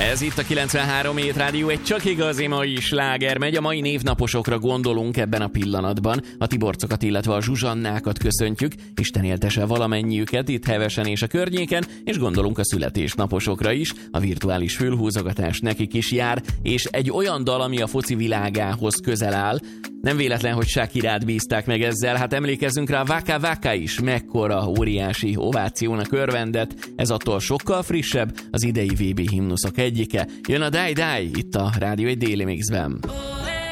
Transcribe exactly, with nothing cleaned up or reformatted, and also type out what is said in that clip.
Ez itt a kilencvenhárom Hét Rádió, egy csak igazi mai sláger megy. A mai névnaposokra gondolunk ebben a pillanatban. A Tiborcokat, illetve a Zsuzsannákat köszöntjük. Isten éltese valamennyiüket itt Hevesen és a környéken, és gondolunk a születésnaposokra is. A virtuális fülhúzogatás nekik is jár, és egy olyan dal, ami a foci világához közel áll. Nem véletlen, hogy Shakirát bízták meg ezzel, hát emlékezzünk rá, Waka Waka is mekkora óriási ovációnak örvendett. Ez attól sokkal frissebb, az idei vé bé himnuszok egyike. Jön a Die Die itt a Rádió egy déli mixben.